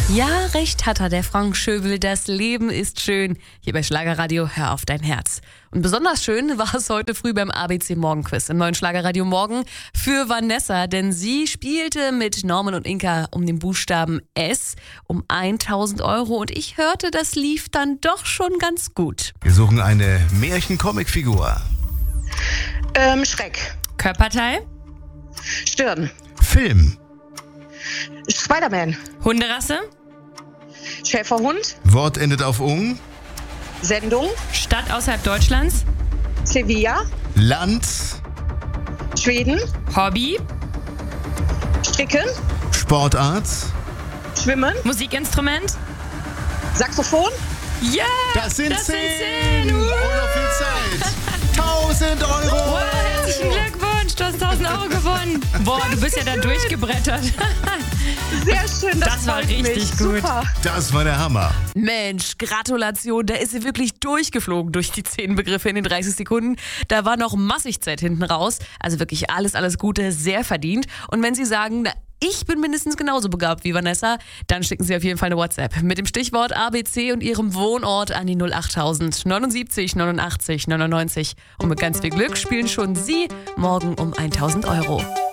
Ja, recht hat er, der Frank Schöbel. Das Leben ist schön. Hier bei Schlagerradio, hör auf dein Herz. Und besonders schön war es heute früh beim ABC Morgenquiz im neuen Schlagerradio Morgen für Vanessa, denn sie spielte mit Norman und Inka um den Buchstaben S um 1.000 € und ich hörte, das lief dann doch schon ganz gut. Wir suchen eine Märchen-Comic-Figur. Schreck. Körperteil? Stirn. Film. Spider-Man. Hunderasse? Schäferhund. Wort endet auf ung. Sendung. Stadt außerhalb Deutschlands? Sevilla. Land. Schweden. Hobby? Stricken. Sportart. Schwimmen. Musikinstrument? Saxophon. Ja! Das sind 10. 10. Und noch viel Zeit. 1.000 €. Wow, herzlichen Glückwunsch, du hast 1.000 € gewonnen. Boah, du bist ja da durchgebrettert. Sehr schön, Das war freut richtig mich. gut. Super. Das war der Hammer. Mensch, Gratulation, da ist sie wirklich durchgeflogen durch die 10 Begriffe in den 30 Sekunden. Da war noch massig Zeit hinten raus. Also wirklich alles Gute, sehr verdient. Und wenn Sie sagen, na, ich bin mindestens genauso begabt wie Vanessa, dann schicken Sie auf jeden Fall eine WhatsApp mit dem Stichwort ABC und Ihrem Wohnort an die 08000 79 89 99. Und mit ganz viel Glück spielen schon Sie morgen um 1.000 €.